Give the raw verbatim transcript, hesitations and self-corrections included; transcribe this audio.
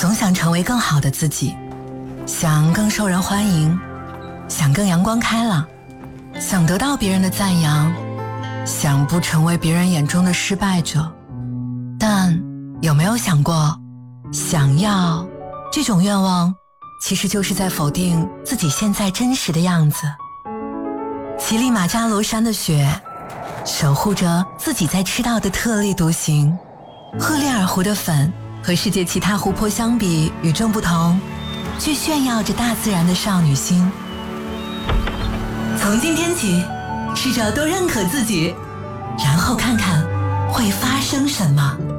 总想成为更好的自己，想更受人欢迎，想更阳光开朗，想得到别人的赞扬，想不成为别人眼中的失败者。但有没有想过，想要这种愿望其实就是在否定自己现在真实的样子。乞力马扎罗山的雪守护着自己在赤道的特立独行，赫利尔湖的粉和世界其他湖泊相比与众不同，却炫耀着大自然的少女心。从今天起，试着多认可自己，然后看看会发生什么。